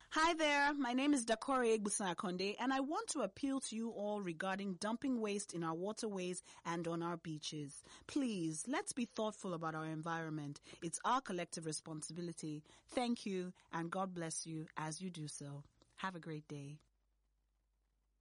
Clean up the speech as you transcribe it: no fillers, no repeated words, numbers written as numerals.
Hi there, my name is Dakore Egbusan-Akonde, and I want to appeal to you all regarding dumping waste in our waterways and on our beaches. Please, let's be thoughtful about our environment. It's our collective responsibility. Thank you, and God bless you as you do so. Have a great day.